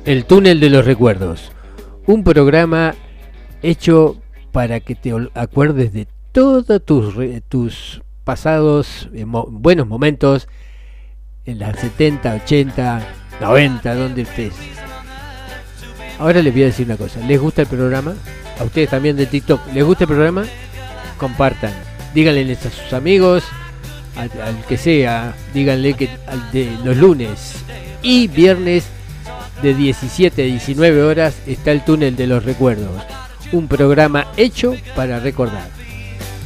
El túnel de los recuerdos, un programa hecho para que te acuerdes de todos tus pasados buenos momentos en las 70, 80, 90, donde estés. Ahora les voy a decir una cosa, ¿les gusta el programa? A ustedes también de TikTok, ¿les gusta el programa? Compartan, díganle a sus amigos, al que sea, díganle que de los lunes y viernes de 17 a 19 horas está el túnel de los recuerdos, un programa hecho para recordar.